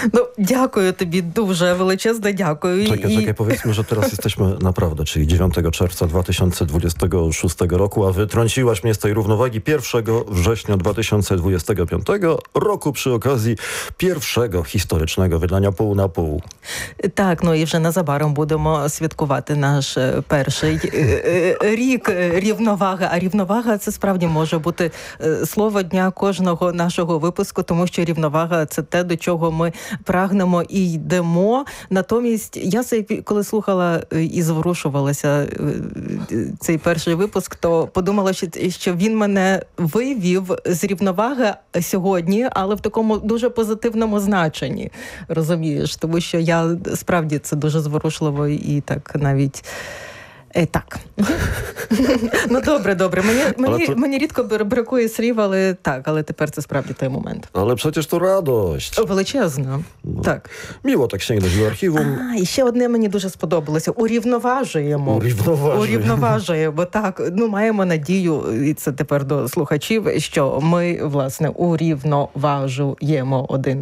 No, dziękuję Tobie дуже величезне, дякую. Czekaj, powiedzmy, że teraz jesteśmy naprawdę, czyli 9 czerwca 2026 roku, a wytrąciłaś mnie z tej równowagi 1 września 2025 roku przy okazji pierwszego historycznego wydania Pół na Pół. Так, ну і вже незабаром будемо святкувати наш перший рік рівноваги. А рівновага – це справді може бути слово дня кожного нашого випуску, тому що рівновага – це те, до чого ми прагнемо і йдемо. Натомість, я коли слухала і зворушувалася цей перший випуск, то подумала, що він мене вивів з рівноваги сьогодні, але в такому дуже позитивному значенні, розумієш? Тому що я справді це дуже зворушливо і так навіть... Так. Ну, добре. Мені рідко бракує слів, але так, але тепер це справді той момент. Ale przecież to radość. Величезно. No. Так. Miło tak sięgnąć do archiwum. І ще одне мені дуже сподобалося. Урівноважуємо. Урівноважуємо. Так, ну, маємо надію, і це тепер до слухачів, що ми, власне, урівноважуємо один